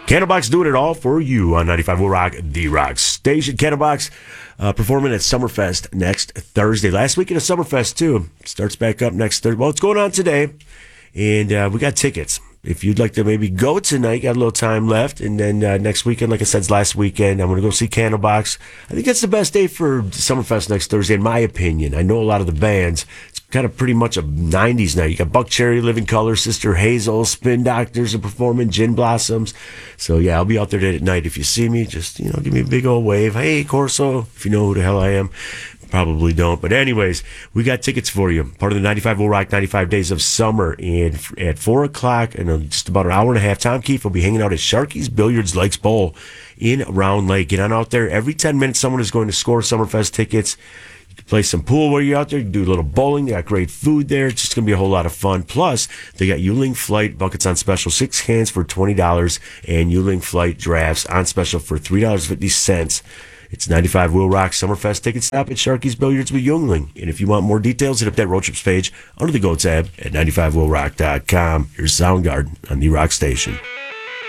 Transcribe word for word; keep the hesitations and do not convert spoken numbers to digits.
Candlebox doing it all for you on ninety-five Will Rock, the Rock Station. Candlebox uh, performing at Summerfest next Thursday. Last weekend of Summerfest, too. Starts back up next Thursday. Well, it's going on today, and uh, we got tickets. If you'd like to maybe go tonight, got a little time left, and then uh, next weekend, like I said, last weekend, I'm going to go see Candlebox. I think that's the best day for Summerfest next Thursday, in my opinion. I know a lot of the bands. It's kind of pretty much a nineties night. You got Buck Cherry, Living Color, Sister Hazel, Spin Doctors are performing, Gin Blossoms. So, yeah, I'll be out there at night. If you see me, just, you know, give me a big old wave. Hey, Corso, if you know who the hell I am. Probably don't. But anyways, we got tickets for you. Part of the ninety-five Will Rock ninety-five Days of Summer. And at four o'clock, in just about an hour and a half, Tom Keefe will be hanging out at Sharky's Billiards Lakes Bowl in Round Lake. Get on out there. Every ten minutes, someone is going to score Summerfest tickets. You can play some pool while you're out there. You can do a little bowling. They got great food there. It's just going to be a whole lot of fun. Plus, they got Yuling Flight buckets on special. Six cans for twenty dollars. And Yuling Flight drafts on special for three dollars and fifty cents. It's ninety-five Will Rock Summerfest tickets. Stop at Sharky's Billiards with Yuengling. And if you want more details, hit up that road trips page under the Go tab at ninety-five will rock dot com. Here's Soundgarden on the Rock Station.